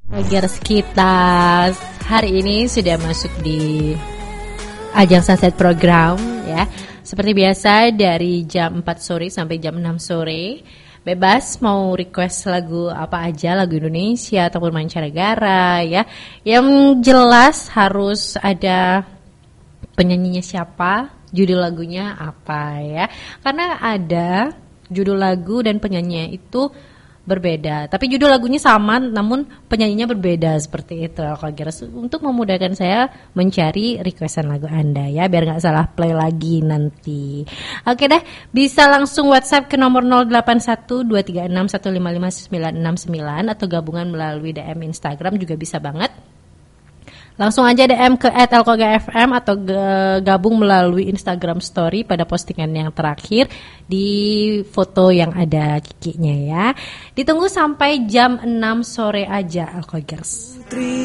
Pagers kita hari ini sudah masuk di ajang sunset program ya. Seperti biasa dari jam 4 sore sampai jam 6 sore. Bebas mau request lagu apa aja, lagu Indonesia ataupun mancanegara ya. Yang jelas harus ada penyanyinya siapa, judul lagunya apa ya. Karena ada judul lagu dan penyanyinya itu berbeda, tapi judul lagunya sama namun penyanyinya berbeda seperti itu. Kalau kira untuk memudahkan saya mencari requestan lagu Anda ya, biar nggak salah play lagi nanti. Oke deh, bisa langsung WhatsApp ke nomor 081236155969 atau gabungan melalui DM Instagram juga bisa banget. Langsung aja DM ke @elkogafm atau gabung melalui Instagram Story pada postingan yang terakhir di foto yang ada kikinya ya. Ditunggu sampai jam 6 sore aja Elkogers.